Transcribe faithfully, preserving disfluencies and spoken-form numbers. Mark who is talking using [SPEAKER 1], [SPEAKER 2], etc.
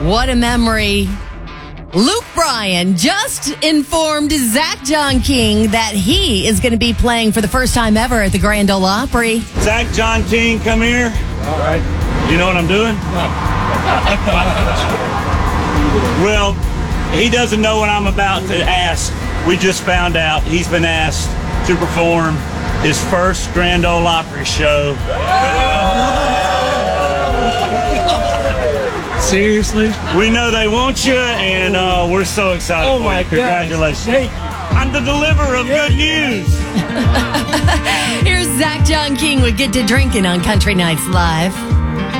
[SPEAKER 1] What a memory. Luke Bryan just informed Zach John King that he is going to be playing for the first time ever at the Grand Ole Opry.
[SPEAKER 2] Zach John King, come here. All right. You know what I'm doing? Well, he doesn't know what I'm about to ask. We just found out he's been asked to perform his first Grand Ole Opry show.
[SPEAKER 3] Seriously?
[SPEAKER 2] We know they want you, and uh, we're so excited
[SPEAKER 3] Oh
[SPEAKER 2] for
[SPEAKER 3] my
[SPEAKER 2] you. Congratulations.
[SPEAKER 3] Hey.
[SPEAKER 2] I'm the deliverer of good news.
[SPEAKER 1] Here's Zach John King with Get to Drinking on Country Nights Live.